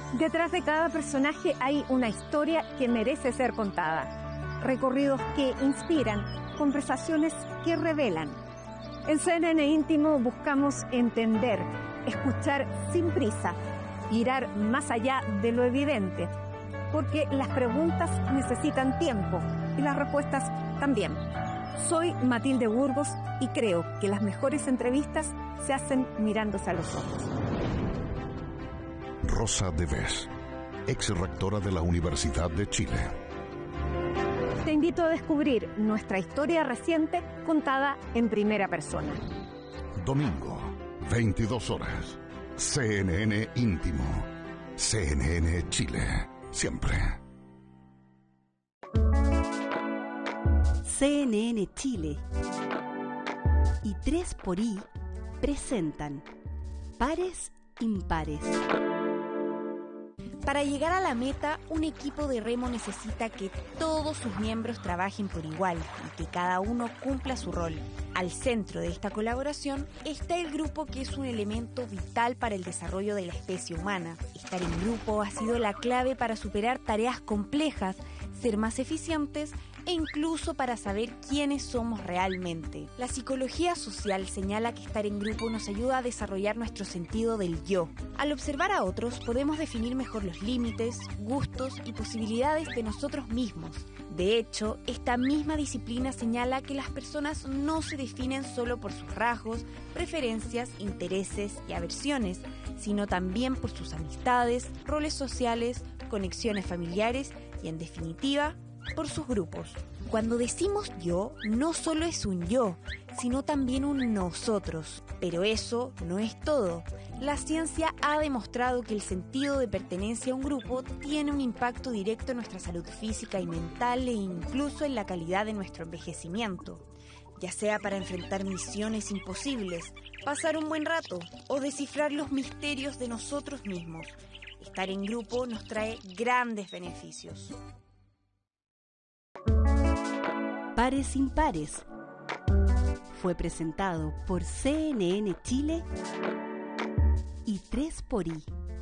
Detrás de cada personaje hay una historia que merece ser contada. Recorridos que inspiran, conversaciones que revelan. En CNN Íntimo buscamos entender, escuchar sin prisa, mirar más allá de lo evidente, porque las preguntas necesitan tiempo y las respuestas también. Soy Matilde Burgos y creo que las mejores entrevistas se hacen mirándose a los ojos. Rosa Deves, ex rectora de la Universidad de Chile. Te invito a descubrir nuestra historia reciente contada en primera persona. Domingo, 22 horas. CNN Íntimo. CNN Chile. Siempre. CNN Chile y 3xI presentan Pares Impares. Para llegar a la meta, un equipo de remo necesita que todos sus miembros trabajen por igual y que cada uno cumpla su rol. Al centro de esta colaboración está el grupo, que es un elemento vital para el desarrollo de la especie humana. Estar en grupo ha sido la clave para superar tareas complejas, ser más eficientes e incluso para saber quiénes somos realmente. La psicología social señala que estar en grupo nos ayuda a desarrollar nuestro sentido del yo. Al observar a otros podemos definir mejor los límites, gustos y posibilidades de nosotros mismos. De hecho, esta misma disciplina señala que las personas no se definen solo por sus rasgos, preferencias, intereses y aversiones, sino también por sus amistades, roles sociales, conexiones familiares y, en definitiva, por sus grupos. Cuando decimos yo, no solo es un yo, sino también un nosotros. Pero eso no es todo. La ciencia ha demostrado que el sentido de pertenencia a un grupo tiene un impacto directo en nuestra salud física y mental e incluso en la calidad de nuestro envejecimiento. Ya sea para enfrentar misiones imposibles, pasar un buen rato o descifrar los misterios de nosotros mismos. Estar en grupo nos trae grandes beneficios. Pares Impares fue presentado por CNN Chile y 3xI.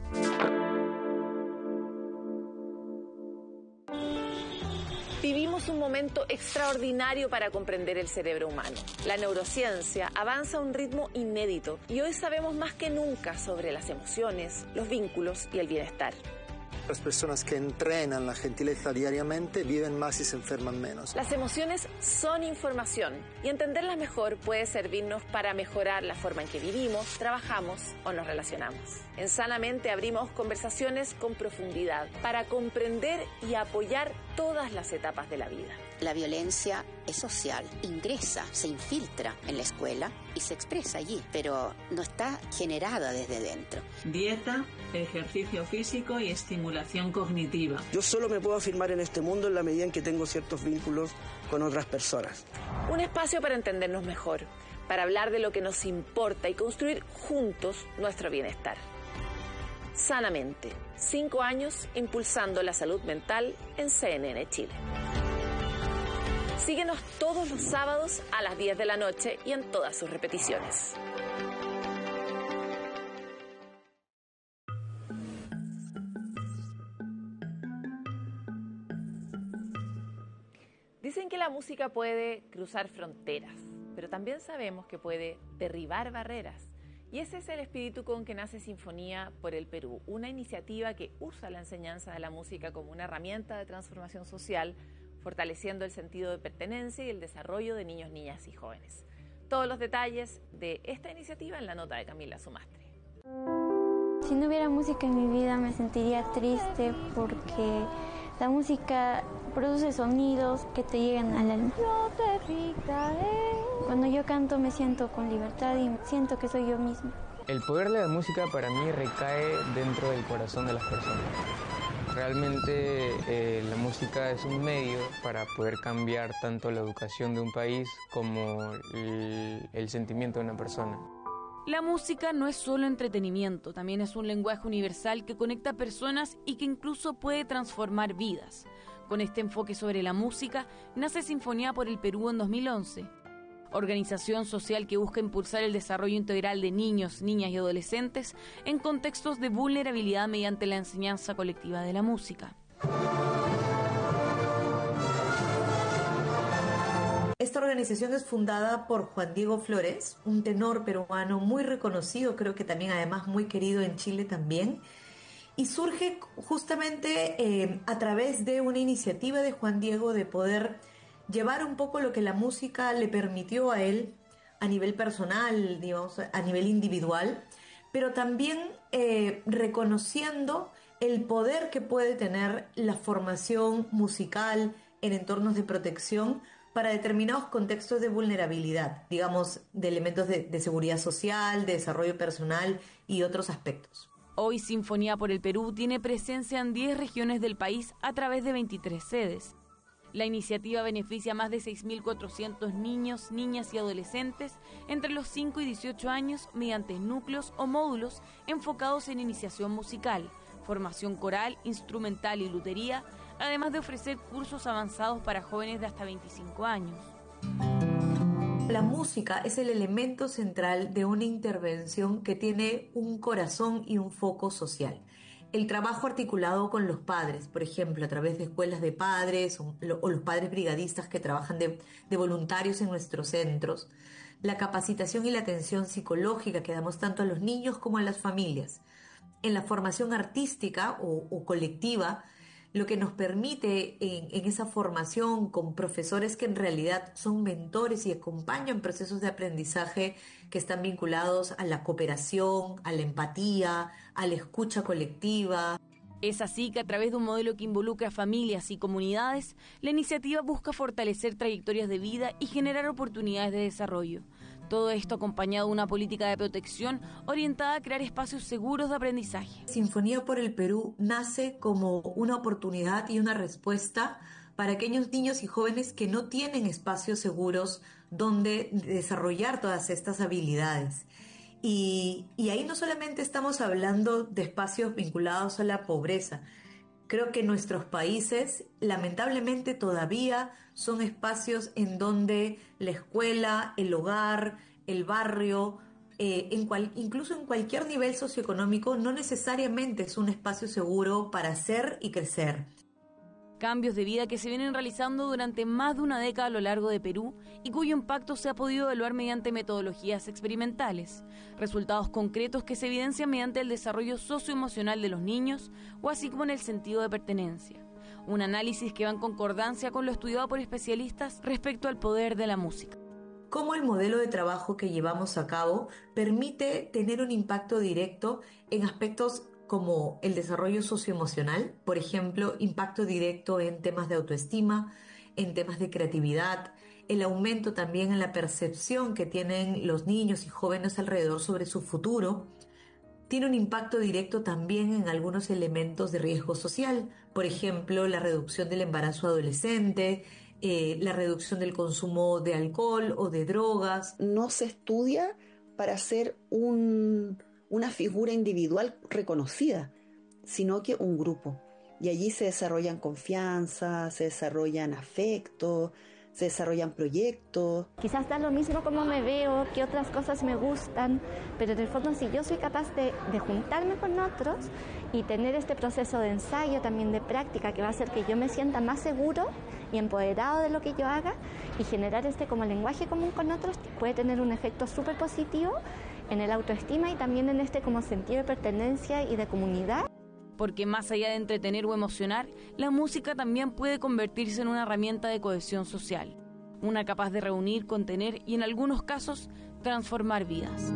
Vivimos un momento extraordinario para comprender el cerebro humano. La neurociencia avanza a un ritmo inédito y hoy sabemos más que nunca sobre las emociones, los vínculos y el bienestar. Las personas que entrenan la gentileza diariamente viven más y se enferman menos. Las emociones son información y entenderlas mejor puede servirnos para mejorar la forma en que vivimos, trabajamos o nos relacionamos. En Sanamente abrimos conversaciones con profundidad para comprender y apoyar todas las etapas de la vida. La violencia es social, ingresa, se infiltra en la escuela y se expresa allí, pero no está generada desde dentro. Dieta, ejercicio físico y estimulación cognitiva. Yo solo me puedo afirmar en este mundo en la medida en que tengo ciertos vínculos con otras personas. Un espacio para entendernos mejor, para hablar de lo que nos importa y construir juntos nuestro bienestar. Sanamente, 5 años impulsando la salud mental en CNN Chile. Síguenos todos los sábados a las 10 de la noche y en todas sus repeticiones. Dicen que la música puede cruzar fronteras, pero también sabemos que puede derribar barreras. Y ese es el espíritu con que nace Sinfonía por el Perú, una iniciativa que usa la enseñanza de la música como una herramienta de transformación social, fortaleciendo el sentido de pertenencia y el desarrollo de niños, niñas y jóvenes. Todos los detalles de esta iniciativa en la nota de Camila Sumastre. Si no hubiera música en mi vida me sentiría triste porque la música produce sonidos que te llegan al alma. Yo te fijaré. Cuando yo canto me siento con libertad y siento que soy yo misma. El poder de la música para mí recae dentro del corazón de las personas. Realmente la música es un medio para poder cambiar tanto la educación de un país como el sentimiento de una persona. La música no es solo entretenimiento, también es un lenguaje universal que conecta personas y que incluso puede transformar vidas. Con este enfoque sobre la música, nace Sinfonía por el Perú en 2011. organización social que busca impulsar el desarrollo integral de niños, niñas y adolescentes en contextos de vulnerabilidad mediante la enseñanza colectiva de la música. Esta organización es fundada por Juan Diego Flores, un tenor peruano muy reconocido, creo que también además muy querido en Chile también, y surge justamente a través de una iniciativa de Juan Diego de poder llevar un poco lo que la música le permitió a él a nivel personal, digamos, a nivel individual, pero también reconociendo el poder que puede tener la formación musical en entornos de protección para determinados contextos de vulnerabilidad, digamos, de elementos de seguridad social, de desarrollo personal y otros aspectos. Hoy Sinfonía por el Perú tiene presencia en 10 regiones del país a través de 23 sedes. La iniciativa beneficia a más de 6.400 niños, niñas y adolescentes entre los 5 y 18 años mediante núcleos o módulos enfocados en iniciación musical, formación coral, instrumental y lutería, además de ofrecer cursos avanzados para jóvenes de hasta 25 años. La música es el elemento central de una intervención que tiene un corazón y un foco social. El trabajo articulado con los padres, por ejemplo, a través de escuelas de padres o los padres brigadistas que trabajan de voluntarios en nuestros centros, la capacitación y la atención psicológica que damos tanto a los niños como a las familias, en la formación artística o colectiva, lo que nos permite en esa formación con profesores que en realidad son mentores y acompañan procesos de aprendizaje que están vinculados a la cooperación, a la empatía, a la escucha colectiva. Es así que a través de un modelo que involucra familias y comunidades, la iniciativa busca fortalecer trayectorias de vida y generar oportunidades de desarrollo. Todo esto acompañado de una política de protección orientada a crear espacios seguros de aprendizaje. Sinfonía por el Perú nace como una oportunidad y una respuesta para aquellos niños y jóvenes que no tienen espacios seguros donde desarrollar todas estas habilidades. Y ahí no solamente estamos hablando de espacios vinculados a la pobreza. Creo que nuestros países lamentablemente todavía son espacios en donde la escuela, el hogar, el barrio, incluso en cualquier nivel socioeconómico, no necesariamente es un espacio seguro para ser y crecer. Cambios de vida que se vienen realizando durante más de una década a lo largo de Perú y cuyo impacto se ha podido evaluar mediante metodologías experimentales, resultados concretos que se evidencian mediante el desarrollo socioemocional de los niños o así como en el sentido de pertenencia. Un análisis que va en concordancia con lo estudiado por especialistas respecto al poder de la música. Cómo el modelo de trabajo que llevamos a cabo permite tener un impacto directo en aspectos como el desarrollo socioemocional, por ejemplo, impacto directo en temas de autoestima, en temas de creatividad, el aumento también en la percepción que tienen los niños y jóvenes alrededor sobre su futuro. Tiene un impacto directo también en algunos elementos de riesgo social, por ejemplo, la reducción del embarazo adolescente, la reducción del consumo de alcohol o de drogas. No se estudia para ser una figura individual reconocida, sino que un grupo. Y allí se desarrollan confianza, se desarrollan afectos, se desarrollan proyectos. Quizás da lo mismo como me veo, que otras cosas me gustan, pero en el fondo si yo soy capaz de juntarme con otros y tener este proceso de ensayo, también de práctica, que va a hacer que yo me sienta más seguro y empoderado de lo que yo haga y generar como lenguaje común con otros, puede tener un efecto súper positivo en el autoestima y también en como sentido de pertenencia y de comunidad. Porque más allá de entretener o emocionar, la música también puede convertirse en una herramienta de cohesión social, una capaz de reunir, contener y en algunos casos transformar vidas.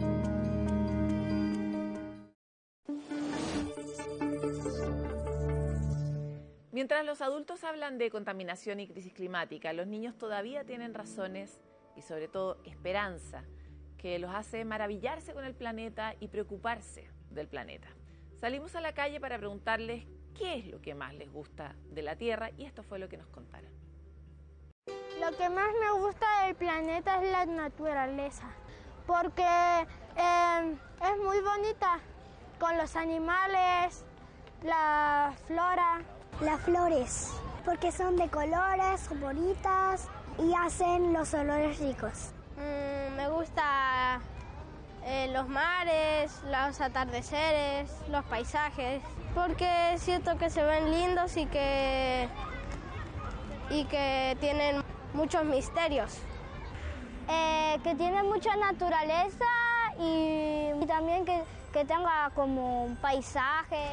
Mientras los adultos hablan de contaminación y crisis climática, los niños todavía tienen razones y sobre todo esperanza que los hace maravillarse con el planeta y preocuparse del planeta. Salimos a la calle para preguntarles qué es lo que más les gusta de la Tierra y esto fue lo que nos contaron. Lo que más me gusta del planeta es la naturaleza, porque es muy bonita, con los animales, la flora. Las flores, porque son de colores, son bonitas y hacen los olores ricos. Me gusta los mares, los atardeceres, los paisajes, porque siento que se ven lindos y que tienen muchos misterios. Que tiene mucha naturaleza y también que tenga como un paisaje.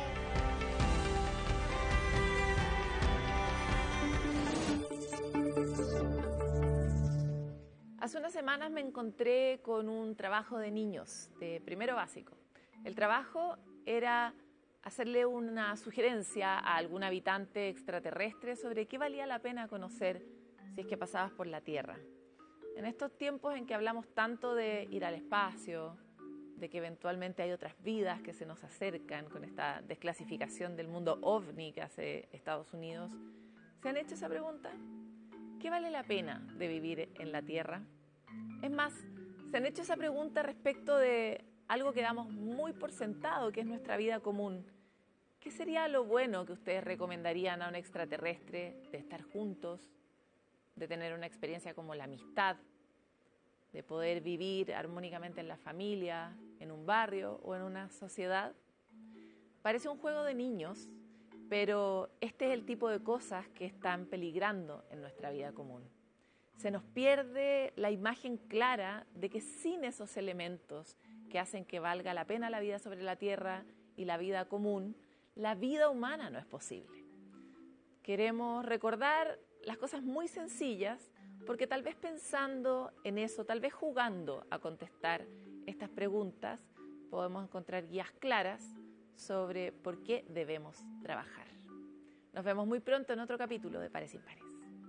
Hace unas semanas me encontré con un trabajo de niños de primero básico. El trabajo era hacerle una sugerencia a algún habitante extraterrestre sobre qué valía la pena conocer si es que pasabas por la Tierra. En estos tiempos en que hablamos tanto de ir al espacio, de que eventualmente hay otras vidas que se nos acercan con esta desclasificación del mundo ovni que hace Estados Unidos, ¿se han hecho esa pregunta? ¿Qué vale la pena de vivir en la Tierra? Es más, ¿se han hecho esa pregunta respecto de algo que damos muy por sentado, que es nuestra vida común? ¿Qué sería lo bueno que ustedes recomendarían a un extraterrestre de estar juntos, de tener una experiencia como la amistad, de poder vivir armónicamente en la familia, en un barrio o en una sociedad? Parece un juego de niños, pero este es el tipo de cosas que están peligrando en nuestra vida común. Se nos pierde la imagen clara de que sin esos elementos que hacen que valga la pena la vida sobre la Tierra y la vida común, la vida humana no es posible. Queremos recordar las cosas muy sencillas porque tal vez pensando en eso, tal vez jugando a contestar estas preguntas, podemos encontrar guías claras sobre por qué debemos trabajar. Nos vemos muy pronto en otro capítulo de Pares Impares.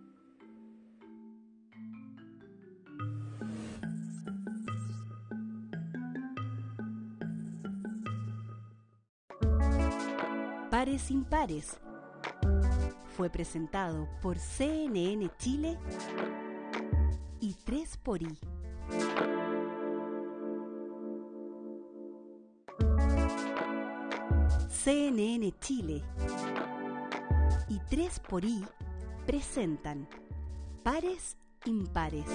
Pares Impares fue presentado por CNN Chile y 3xI. CNN Chile y 3xI presentan Pares Impares.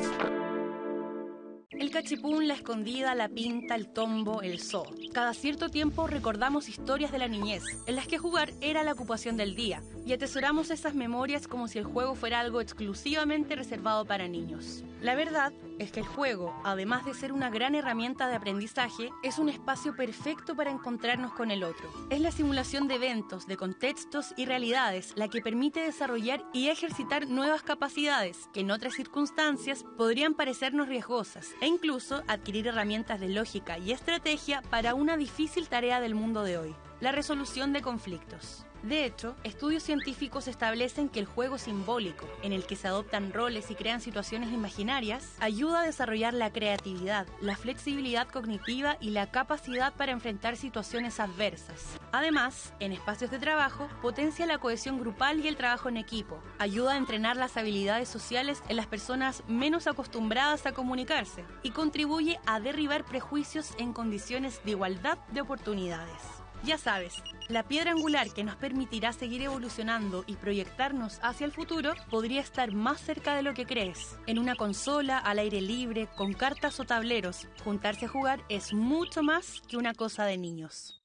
El cachipún, la escondida, la pinta, el tombo, el zoo. Cada cierto tiempo recordamos historias de la niñez, en las que jugar era la ocupación del día, y atesoramos esas memorias como si el juego fuera algo exclusivamente reservado para niños. La verdad es que el juego, además de ser una gran herramienta de aprendizaje, es un espacio perfecto para encontrarnos con el otro. Es la simulación de eventos, de contextos y realidades la que permite desarrollar y ejercitar nuevas capacidades que en otras circunstancias podrían parecernos riesgosas, e incluso adquirir herramientas de lógica y estrategia para una difícil tarea del mundo de hoy: la resolución de conflictos. De hecho, estudios científicos establecen que el juego simbólico, en el que se adoptan roles y crean situaciones imaginarias, ayuda a desarrollar la creatividad, la flexibilidad cognitiva y la capacidad para enfrentar situaciones adversas. Además, en espacios de trabajo, potencia la cohesión grupal y el trabajo en equipo, ayuda a entrenar las habilidades sociales en las personas menos acostumbradas a comunicarse y contribuye a derribar prejuicios en condiciones de igualdad de oportunidades. Ya sabes, la piedra angular que nos permitirá seguir evolucionando y proyectarnos hacia el futuro podría estar más cerca de lo que crees. En una consola, al aire libre, con cartas o tableros, juntarse a jugar es mucho más que una cosa de niños.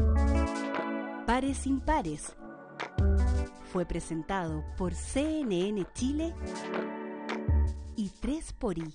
Pares Impares fue presentado por CNN Chile y 3xI.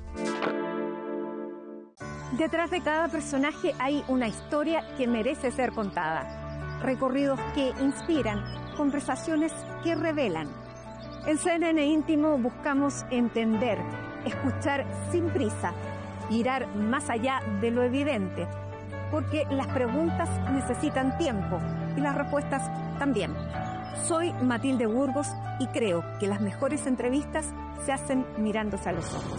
Detrás de cada personaje hay una historia que merece ser contada. Recorridos que inspiran, conversaciones que revelan. En CNN Íntimo buscamos entender, escuchar sin prisa, mirar más allá de lo evidente, porque las preguntas necesitan tiempo y las respuestas también. Soy Matilde Burgos y creo que las mejores entrevistas se hacen mirándose a los ojos.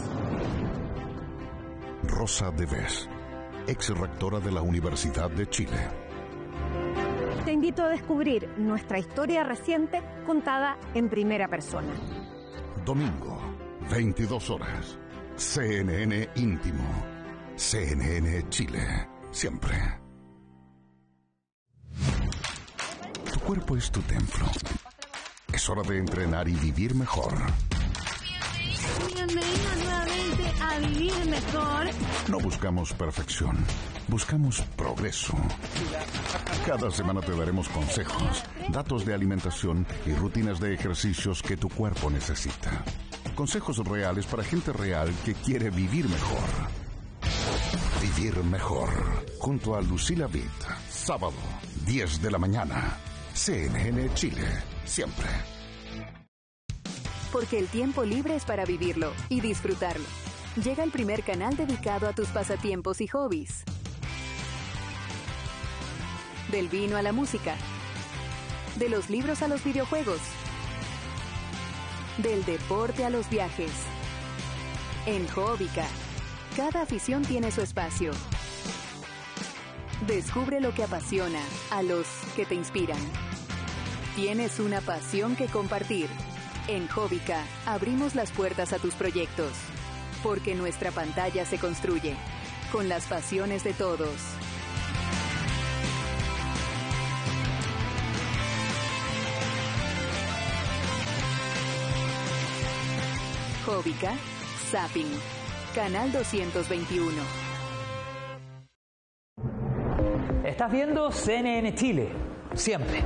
Rosa Deves, ex rectora de la Universidad de Chile. Te invito a descubrir nuestra historia reciente contada en primera persona. Domingo, 22 horas. CNN Íntimo. CNN Chile. Siempre. Tu cuerpo es tu templo. Es hora de entrenar y vivir mejor. Bienvenido nuevamente a para vivir mejor. No buscamos perfección, buscamos progreso. Cada semana te daremos consejos, datos de alimentación y rutinas de ejercicios que tu cuerpo necesita. Consejos reales para gente real que quiere vivir mejor. Vivir mejor. Junto a Lucila Vitt. Sábado, 10 de la mañana. CNN Chile. Siempre. Porque el tiempo libre es para vivirlo y disfrutarlo. Llega el primer canal dedicado a tus pasatiempos y hobbies. Del vino a la música. De los libros a los videojuegos. Del deporte a los viajes. En Hobbica, cada afición tiene su espacio. Descubre lo que apasiona a los que te inspiran. Tienes una pasión que compartir. En Hobbica abrimos las puertas a tus proyectos. Porque nuestra pantalla se construye con las pasiones de todos. Hobbica, Zapping, Canal 221. Estás viendo CNN Chile, siempre.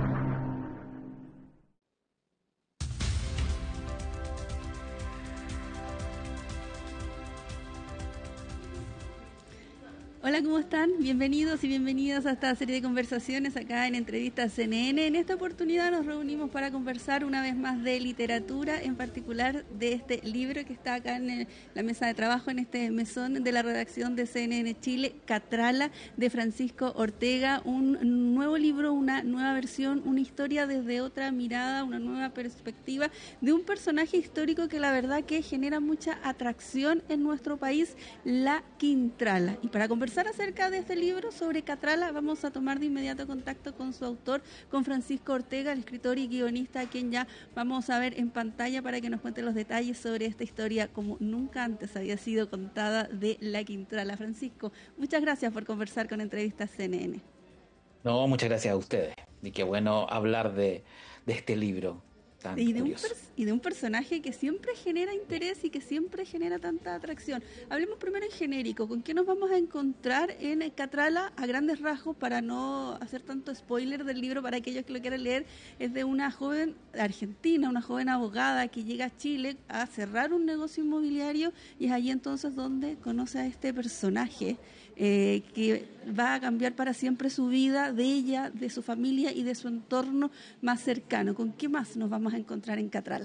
Hola, ¿cómo están? Bienvenidos y bienvenidas a esta serie de conversaciones acá en Entrevistas CNN. En esta oportunidad nos reunimos para conversar una vez más de literatura, en particular de este libro que está acá en la mesa de trabajo, en este mesón de la redacción de CNN Chile, Catrala, de Francisco Ortega. Un nuevo libro, una nueva versión, una historia desde otra mirada, una nueva perspectiva de un personaje histórico que la verdad que genera mucha atracción en nuestro país, la Quintrala. Y para conversar acerca de este libro sobre Catrala, vamos a tomar de inmediato contacto con su autor, con Francisco Ortega, el escritor y guionista, a quien ya vamos a ver en pantalla para que nos cuente los detalles sobre esta historia como nunca antes había sido contada de la Quintrala. Francisco, muchas gracias por conversar con Entrevistas CNN. No, muchas gracias a ustedes. Y qué bueno hablar de este libro. Y de un personaje que siempre genera interés y que siempre genera tanta atracción. Hablemos primero en genérico. ¿Con qué nos vamos a encontrar en Catrala a grandes rasgos, para no hacer tanto spoiler del libro para aquellos que lo quieran leer? Es de una joven argentina, una joven abogada que llega a Chile a cerrar un negocio inmobiliario, y es allí entonces donde conoce a este personaje que va a cambiar para siempre su vida, de ella, de su familia y de su entorno más cercano. ¿Con qué más nos vamos a encontrar en Catrala?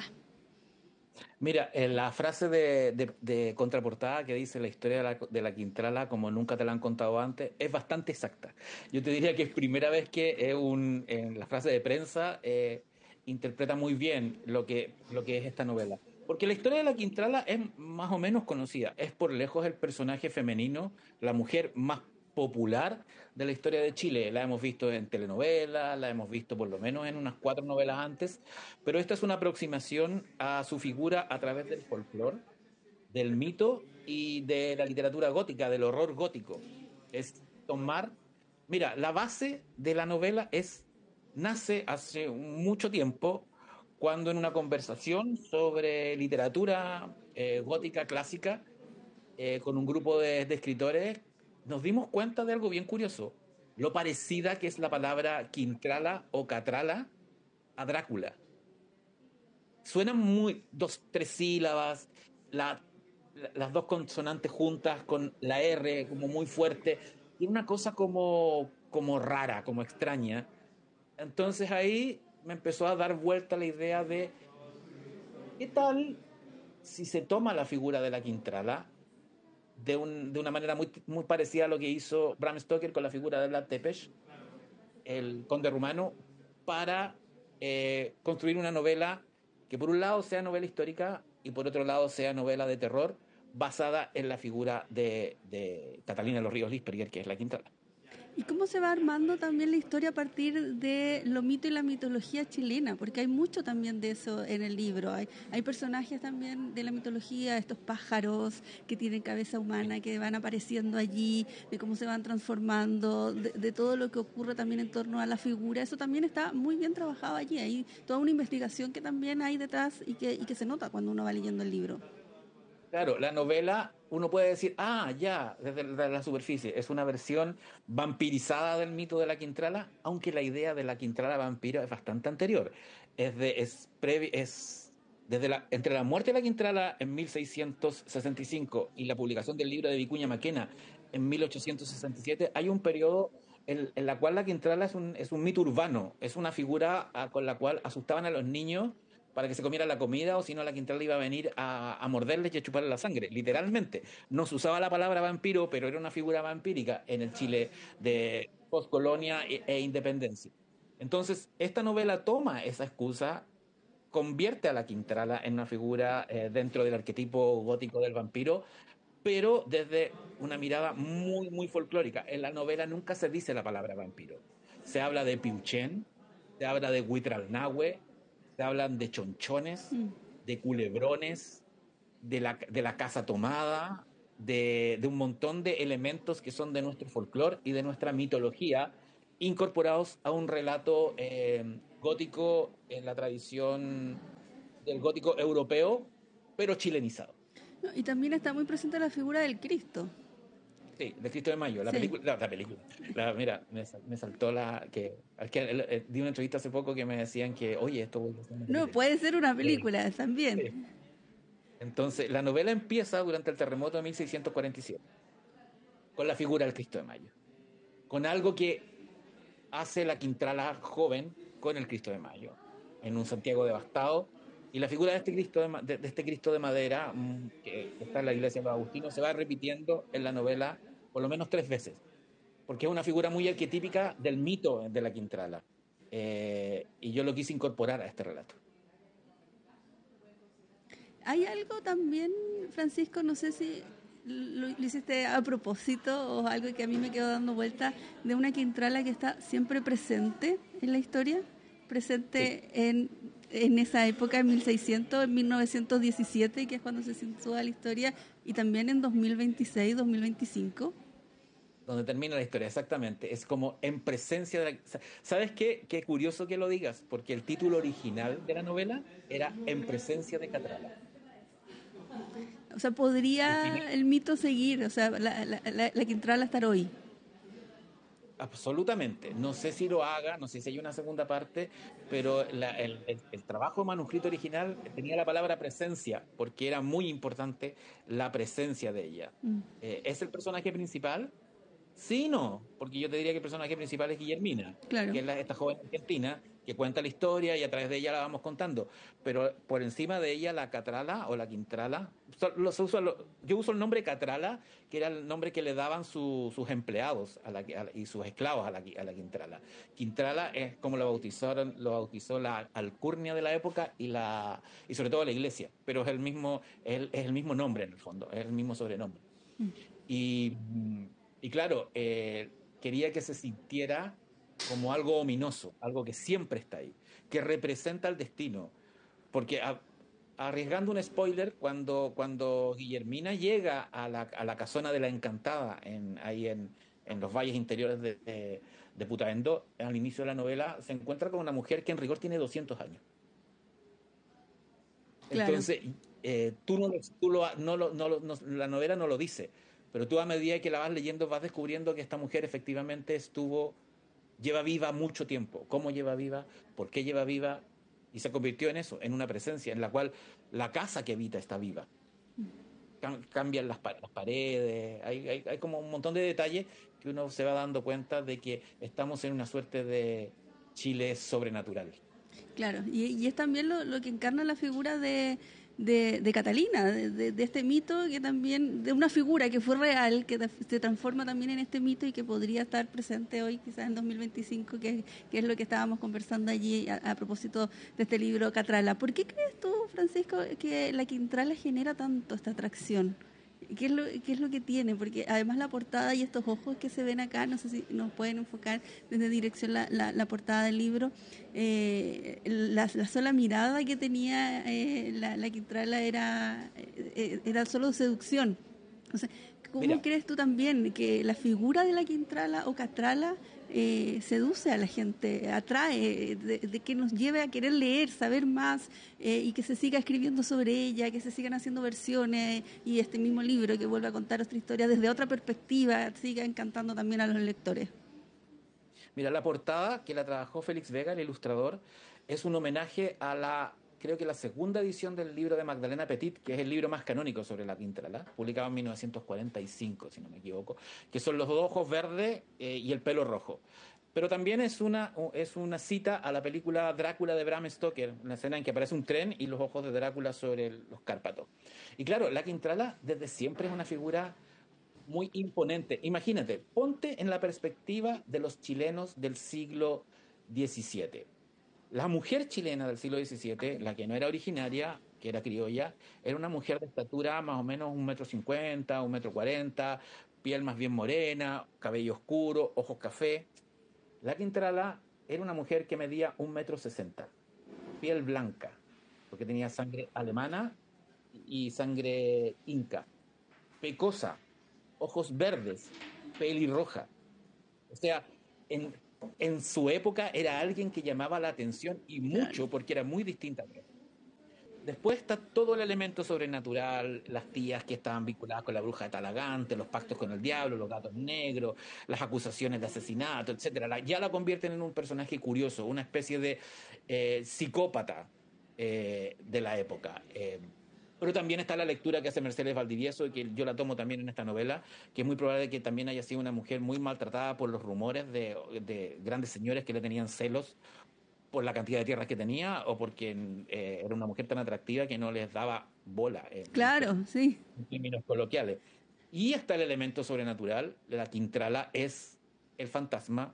Mira, la frase de contraportada que dice la historia de la Quintrala como nunca te la han contado antes es bastante exacta. Yo te diría que es primera vez que en la frase de prensa interpreta muy bien lo que es esta novela. Porque la historia de la Quintrala es más o menos conocida. Es por lejos el personaje femenino, la mujer más popular de la historia de Chile. La hemos visto en telenovelas, la hemos visto por lo menos en unas 4 novelas antes, pero esta es una aproximación a su figura a través del folclore, del mito y de la literatura gótica, del horror gótico. Es tomar... Mira, la base de la novela nace hace mucho tiempo, cuando en una conversación sobre literatura gótica clásica con un grupo de escritores nos dimos cuenta de algo bien curioso, lo parecida que es la palabra Quintrala o Catrala a Drácula. Suenan muy 2-3 sílabas, las 2 consonantes juntas con la R como muy fuerte, y una cosa como rara, como extraña. Entonces ahí me empezó a dar vuelta la idea de ¿qué tal si se toma la figura de la Quintrala de una manera muy, muy parecida a lo que hizo Bram Stoker con la figura de Vlad Tepes, el conde rumano, para construir una novela que por un lado sea novela histórica y por otro lado sea novela de terror basada en la figura de Catalina de los Ríos Lisperger, que es la Quintrala? ¿Y cómo se va armando también la historia a partir de lo mito y la mitología chilena? Porque hay mucho también de eso en el libro. Hay personajes también de la mitología, estos pájaros que tienen cabeza humana, que van apareciendo allí, de cómo se van transformando, de todo lo que ocurre también en torno a la figura. Eso también está muy bien trabajado allí. Hay toda una investigación que también hay detrás y que se nota cuando uno va leyendo el libro. Claro, la novela uno puede decir, ya, desde la superficie, es una versión vampirizada del mito de la Quintrala, aunque la idea de la Quintrala vampiro es bastante anterior. Entre la muerte de la Quintrala en 1665 y la publicación del libro de Vicuña Maquena en 1867, hay un periodo en la cual la Quintrala es un mito urbano, es una figura con la cual asustaban a los niños para que se comieran la comida, o si no la Quintrala iba a venir a morderles y a chuparle la sangre, literalmente. No se usaba la palabra vampiro, pero era una figura vampírica en el Chile de poscolonia e independencia. Entonces, esta novela toma esa excusa, convierte a la Quintrala en una figura dentro del arquetipo gótico del vampiro, pero desde una mirada muy, muy folclórica. En la novela nunca se dice la palabra vampiro. Se habla de piuchén, se habla de huitralnahue, se hablan de chonchones, de culebrones, de la casa tomada, de un montón de elementos que son de nuestro folclore y de nuestra mitología, incorporados a un relato gótico en la tradición del gótico europeo, pero chilenizado. Y también está muy presente la figura del Cristo. Sí, del Cristo de Mayo, la película. Mira, me saltó di una entrevista hace poco que me decían que, oye, esto... No, puede ser una película también. Sí. Entonces, la novela empieza durante el terremoto de 1647, con la figura del Cristo de Mayo, con algo que hace la Quintrala joven con el Cristo de Mayo, en un Santiago devastado, y la figura de este Cristo de madera, que está en la iglesia de Agustino, se va repitiendo en la novela por lo menos 3 veces, porque es una figura muy arquetípica del mito de la Quintrala, y yo lo quise incorporar a este relato. Hay algo también, Francisco, no sé si lo hiciste a propósito o algo que a mí me quedó dando vuelta, de una Quintrala que está siempre presente en la historia, presente en esa época, en 1600, en 1917, que es cuando se sitúa la historia, y también en 2026, 2025. Donde termina la historia, exactamente. Es como en presencia de la... ¿Sabes qué? Qué curioso que lo digas, porque el título original de la novela era En presencia de Catrala. O sea, podría el mito seguir, o sea, la Quintrala estar hoy. Absolutamente. No sé si lo haga, no sé si hay una segunda parte, pero el trabajo manuscrito original tenía la palabra presencia, porque era muy importante la presencia de ella. ¿Es el personaje principal? Sí, no, porque yo te diría que el personaje principal es Guillermina, claro, que es esta joven argentina que cuenta la historia y a través de ella la vamos contando, pero por encima de ella la Catrala o la Quintrala, yo uso el nombre Catrala, que era el nombre que le daban sus empleados y sus esclavos a la Quintrala. Quintrala es como lo bautizó la alcurnia de la época y sobre todo la iglesia, pero es el mismo nombre en el fondo, es el mismo sobrenombre. Y claro, quería que se sintiera como algo ominoso, algo que siempre está ahí, que representa el destino. Porque arriesgando un spoiler, cuando Guillermina llega a la casona de la Encantada, ahí en los valles interiores de Putaendo, al inicio de la novela, se encuentra con una mujer que en rigor tiene 200 años. Claro. Entonces, la novela no lo dice, pero tú a medida que la vas leyendo vas descubriendo que esta mujer efectivamente lleva viva mucho tiempo. ¿Cómo lleva viva? ¿Por qué lleva viva? Y se convirtió en eso, en una presencia en la cual la casa que habita está viva. Cambian las paredes, hay como un montón de detalles que uno se va dando cuenta de que estamos en una suerte de Chile sobrenatural. Claro, y es también lo que encarna la figura de Catalina, de este mito, que también, de una figura que fue real, que se transforma también en este mito y que podría estar presente hoy, quizás en 2025, que es lo que estábamos conversando allí a propósito de este libro Catrala. ¿Por qué crees tú, Francisco, que la Quintrala genera tanto esta atracción? ¿Qué es lo que tiene? Porque además la portada y estos ojos que se ven acá, no sé si nos pueden enfocar desde dirección la portada del libro, la sola mirada que tenía la Quintrala era solo seducción. O sea, ¿cómo crees tú también que la figura de la Quintrala o Catrala seduce a la gente, atrae, de que nos lleve a querer leer, saber más y que se siga escribiendo sobre ella, que se sigan haciendo versiones y este mismo libro que vuelva a contar otra historia desde otra perspectiva, siga encantando también a los lectores. Mira, la portada que la trabajó Félix Vega, el ilustrador, es un homenaje a creo que la segunda edición del libro de Magdalena Petit, que es el libro más canónico sobre la Quintrala, publicado en 1945, si no me equivoco, que son los dos ojos verdes y el pelo rojo. Pero también es una cita a la película Drácula de Bram Stoker, una escena en que aparece un tren y los ojos de Drácula sobre los Cárpatos. Y claro, la Quintrala desde siempre es una figura muy imponente. Imagínate, ponte en la perspectiva de los chilenos del siglo XVII. La mujer chilena del siglo XVII, la que no era originaria, que era criolla, era una mujer de estatura más o menos 1,50 m, 1,40 m, piel más bien morena, cabello oscuro, ojos café. La Quintrala era una mujer que medía 1,60 m, piel blanca, porque tenía sangre alemana y sangre inca, pecosa, ojos verdes, pelirroja. O sea, en su época era alguien que llamaba la atención y mucho, porque era muy distinta. Después está todo el elemento sobrenatural, las tías que estaban vinculadas con la bruja de Talagante, los pactos con el diablo, los gatos negros, las acusaciones de asesinato, etcétera. Ya la convierten en un personaje curioso, una especie de psicópata de la época. Pero también está la lectura que hace Mercedes Valdivieso, y que yo la tomo también en esta novela, que es muy probable que también haya sido una mujer muy maltratada por los rumores de grandes señores que le tenían celos por la cantidad de tierras que tenía, o porque era una mujer tan atractiva que no les daba bola. Claro, sí. En términos coloquiales. Y está el elemento sobrenatural. La Quintrala es el fantasma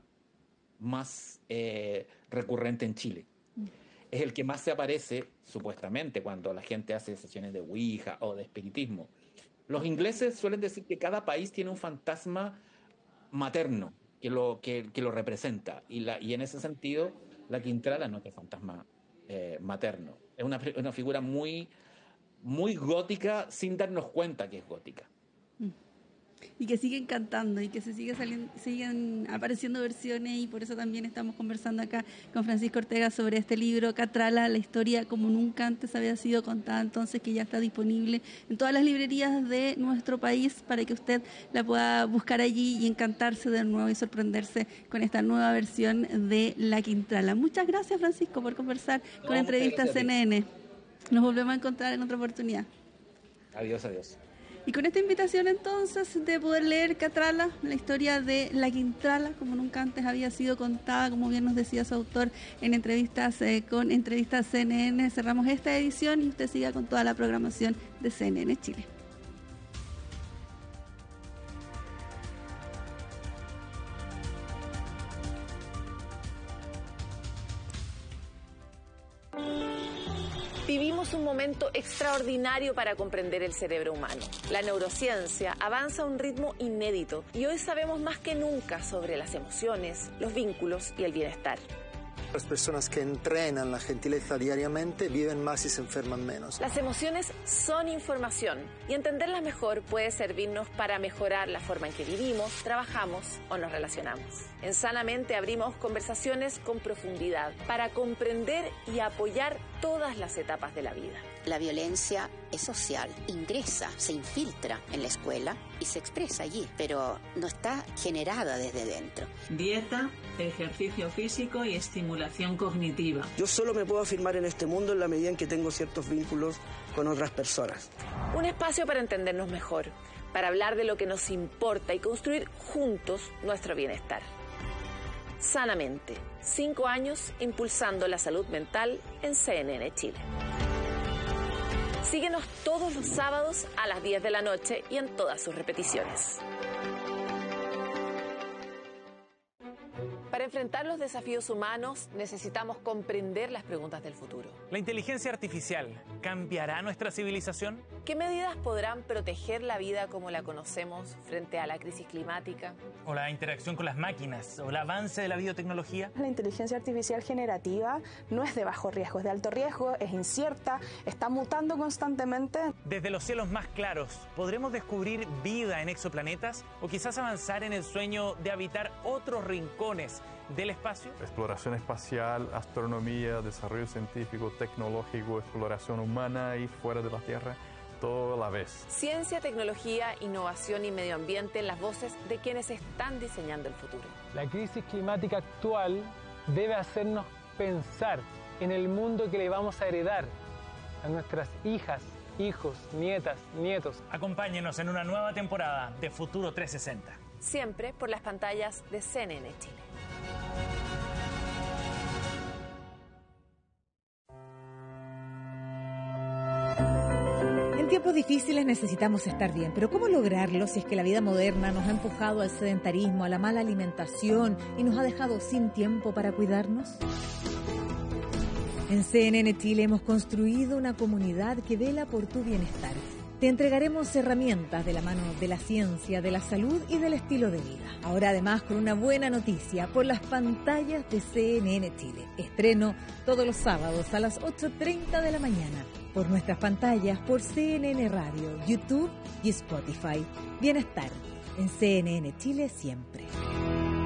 más recurrente en Chile. Es el que más se aparece, supuestamente, cuando la gente hace sesiones de Ouija o de espiritismo. Los ingleses suelen decir que cada país tiene un fantasma materno que lo representa. Y en ese sentido, la Quintrala no es el fantasma materno. Es una figura muy, muy gótica sin darnos cuenta que es gótica. Y que siguen cantando y que siguen apareciendo versiones, y por eso también estamos conversando acá con Francisco Ortega sobre este libro, Catrala, la historia como nunca antes había sido contada, entonces, que ya está disponible en todas las librerías de nuestro país para que usted la pueda buscar allí y encantarse de nuevo y sorprenderse con esta nueva versión de La Quintrala. Muchas gracias, Francisco, por conversar con Entrevistas CNN. Nos volvemos a encontrar en otra oportunidad. Adiós, adiós. Y con esta invitación entonces de poder leer Catrala, la historia de la Quintrala, como nunca antes había sido contada, como bien nos decía su autor en entrevistas con Entrevistas CNN, cerramos esta edición y usted siga con toda la programación de CNN Chile. Vivimos un momento extraordinario para comprender el cerebro humano. La neurociencia avanza a un ritmo inédito y hoy sabemos más que nunca sobre las emociones, los vínculos y el bienestar. Las personas que entrenan la gentileza diariamente viven más y se enferman menos. Las emociones son información y entenderlas mejor puede servirnos para mejorar la forma en que vivimos, trabajamos o nos relacionamos. En Sanamente abrimos conversaciones con profundidad para comprender y apoyar todas las etapas de la vida. La violencia es social, ingresa, se infiltra en la escuela y se expresa allí, pero no está generada desde dentro. Dieta, ejercicio físico y estimulación cognitiva. Yo solo me puedo afirmar en este mundo en la medida en que tengo ciertos vínculos con otras personas. Un espacio para entendernos mejor, para hablar de lo que nos importa y construir juntos nuestro bienestar. Sanamente, 5 años impulsando la salud mental en CNN Chile. Síguenos todos los sábados a las 10 de la noche y en todas sus repeticiones. Para enfrentar enfrentar los desafíos humanos necesitamos comprender las preguntas del futuro. ¿La inteligencia artificial cambiará nuestra civilización? ¿Qué medidas podrán proteger la vida como la conocemos frente a la crisis climática? ¿O la interacción con las máquinas? ¿O el avance de la biotecnología? La inteligencia artificial generativa no es de bajo riesgo, es de alto riesgo, es incierta, está mutando constantemente. Desde los cielos más claros, ¿podremos descubrir vida en exoplanetas? ¿O quizás avanzar en el sueño de habitar otros rincones del espacio? Exploración espacial, astronomía, desarrollo científico, tecnológico, exploración humana y fuera de la Tierra, todo a la vez. Ciencia, tecnología, innovación y medio ambiente en las voces de quienes están diseñando el futuro. La crisis climática actual debe hacernos pensar en el mundo que le vamos a heredar a nuestras hijas, hijos, nietas, nietos. Acompáñenos en una nueva temporada de Futuro 360. Siempre por las pantallas de CNN Chile. En tiempos difíciles necesitamos estar bien, pero ¿cómo lograrlo si es que la vida moderna nos ha empujado al sedentarismo, a la mala alimentación y nos ha dejado sin tiempo para cuidarnos? En CNN Chile hemos construido una comunidad que vela por tu bienestar. Te entregaremos herramientas de la mano de la ciencia, de la salud y del estilo de vida. Ahora además con una buena noticia por las pantallas de CNN Chile. Estreno todos los sábados a las 8:30 de la mañana por nuestras pantallas, por CNN Radio, YouTube y Spotify. Bienestar en CNN Chile siempre.